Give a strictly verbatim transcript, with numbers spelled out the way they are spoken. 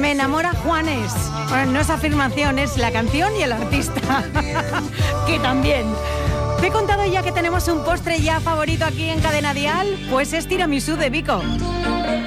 Me enamora Juanes. Bueno, no es afirmación, es la canción y el artista. Que también. ¿Te he contado ya que tenemos un postre ya favorito aquí en Cadena Dial? Pues es tiramisú de Vico.